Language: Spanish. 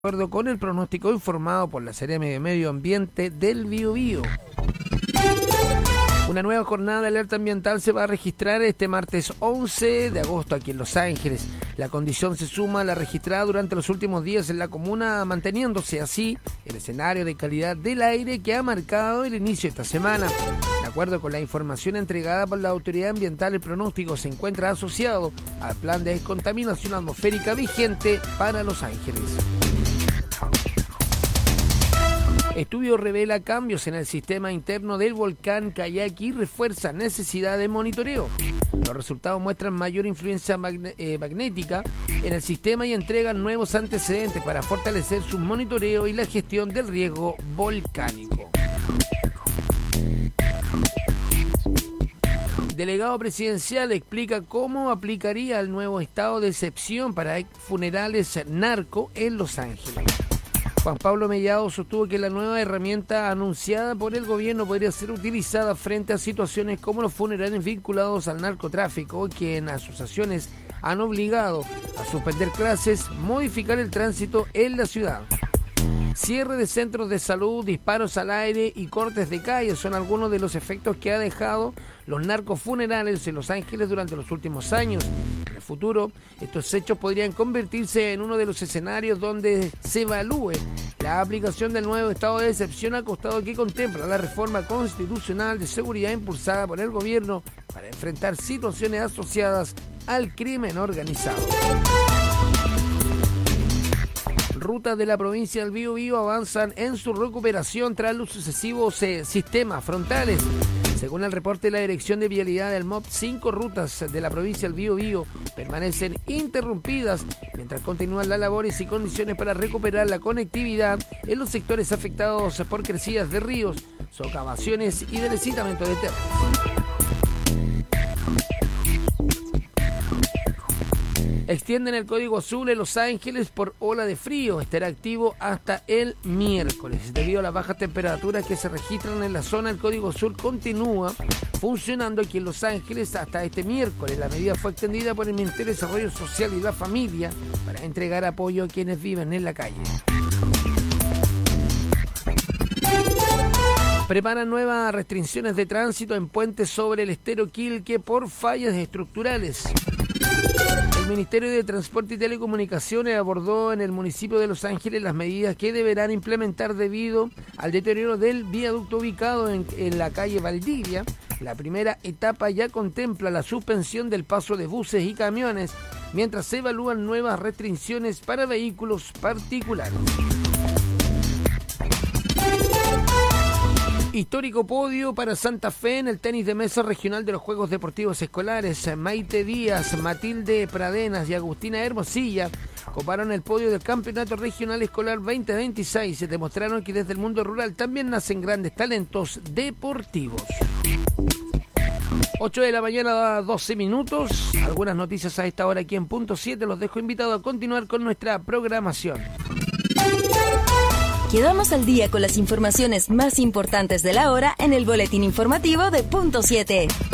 De acuerdo con el pronóstico informado por la Seremi de Medio Ambiente del Biobío. Una nueva jornada de alerta ambiental se va a registrar este martes 11 de agosto aquí en Los Ángeles. La condición se suma a la registrada durante los últimos días en la comuna, manteniéndose así el escenario de calidad del aire que ha marcado el inicio de esta semana. De acuerdo con la información entregada por la Autoridad Ambiental, el pronóstico se encuentra asociado al plan de descontaminación atmosférica vigente para Los Ángeles. Estudio revela cambios en el sistema interno del volcán Cayaqui y refuerza necesidad de monitoreo. Los resultados muestran mayor influencia magnética en el sistema y entregan nuevos antecedentes para fortalecer su monitoreo y la gestión del riesgo volcánico. Delegado presidencial explica cómo aplicaría el nuevo estado de excepción para funerales narco en Los Ángeles. Juan Pablo Mellado sostuvo que la nueva herramienta anunciada por el gobierno podría ser utilizada frente a situaciones como los funerales vinculados al narcotráfico, que en asociaciones han obligado a suspender clases, modificar el tránsito en la ciudad. Cierre de centros de salud, disparos al aire y cortes de calles son algunos de los efectos que ha dejado los narcofunerales en Los Ángeles durante los últimos años. En el futuro, estos hechos podrían convertirse en uno de los escenarios donde se evalúe la aplicación del nuevo estado de excepción al costado que contempla la reforma constitucional de seguridad impulsada por el gobierno para enfrentar situaciones asociadas al crimen organizado. Rutas de la provincia del Biobío avanzan en su recuperación tras los sucesivos sistemas frontales. Según el reporte de la Dirección de Vialidad del MOP, 5 rutas de la provincia del Biobío permanecen interrumpidas mientras continúan las labores y condiciones para recuperar la conectividad en los sectores afectados por crecidas de ríos, socavaciones y deslizamiento de tierras. Extienden el código azul en Los Ángeles por ola de frío. Estará activo hasta el miércoles. Debido a las bajas temperaturas que se registran en la zona, el código azul continúa funcionando aquí en Los Ángeles hasta este miércoles. La medida fue extendida por el Ministerio de Desarrollo Social y la Familia para entregar apoyo a quienes viven en la calle. Preparan nuevas restricciones de tránsito en puentes sobre el estero Quilque por fallas estructurales. El Ministerio de Transporte y Telecomunicaciones abordó en el municipio de Los Ángeles las medidas que deberán implementar debido al deterioro del viaducto ubicado en la calle Valdivia. La primera etapa ya contempla la suspensión del paso de buses y camiones, mientras se evalúan nuevas restricciones para vehículos particulares. Histórico podio para Santa Fe en el tenis de mesa regional de los Juegos Deportivos Escolares. Maite Díaz, Matilde Pradenas y Agustina Hermosilla coparon el podio del Campeonato Regional Escolar 2026. Se demostraron que desde el mundo rural también nacen grandes talentos deportivos. 8 de la mañana, 12 minutos. Algunas noticias a esta hora aquí en Punto 7. Los dejo invitados a continuar con nuestra programación. Quedamos al día con las informaciones más importantes de la hora en el boletín informativo de Punto 7.